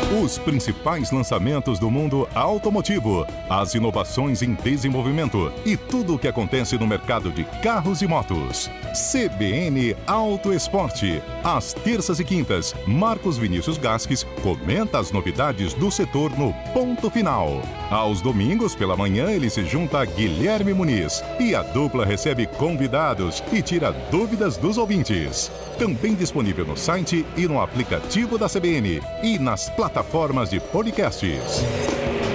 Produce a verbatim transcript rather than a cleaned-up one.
Os principais lançamentos do mundo automotivo, as inovações em desenvolvimento e tudo o que acontece no mercado de carros e motos. C B N Auto Esporte. Às terças e quintas, Marcos Vinícius Gasques comenta as novidades do setor no Ponto Final. Aos domingos, pela manhã, ele se junta a Guilherme Muniz e a dupla recebe convidados e tira dúvidas dos ouvintes. Também disponível no site e no aplicativo da C B N e nas plataformas de podcasts.